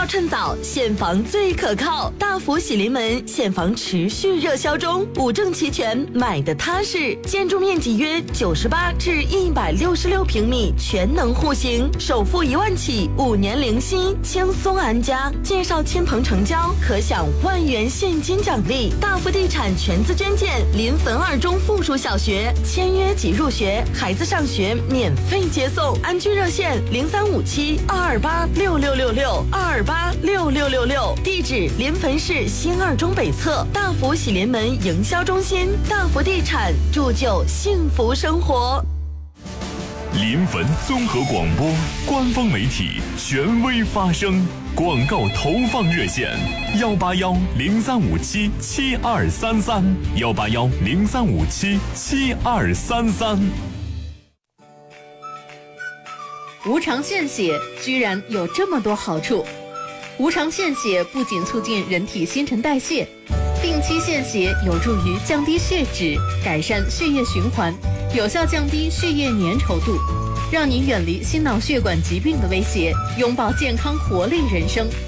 趁早，现房最可靠。大福喜临门现房持续热销中，五证齐全，买的踏实。建筑面积约98至166平米，全能户型，首付1万起，5年零息，轻松安家。介绍亲朋成交，可享万元现金奖励。大福地产全资捐建临汾2中附属小学，签约即入学，孩子上学免费接送。安居热线0357-228-6666，228-6666。地址临汾市新2中北侧，大福喜临门营销中心。大福地产，铸就幸福生活。 临汾综合广播官方媒体，权威发声。广告投放热线：181-0357-7233，181-0357-7233。 无偿献血居然有这么多好处。无偿献血不仅促进人体新陈代谢，定期献血有助于降低血脂，改善血液循环，有效降低血液粘稠度，让你远离心脑血管疾病的威胁，拥抱健康活力人生。